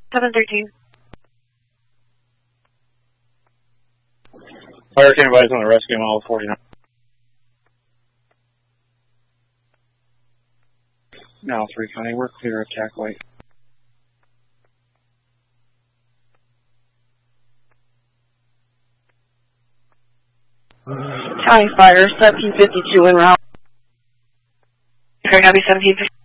713. Fire can advise on the rescue model 49. Now 3 County, we're clear of TAC White. County Fire 1752 en route. Okay, copy 1752.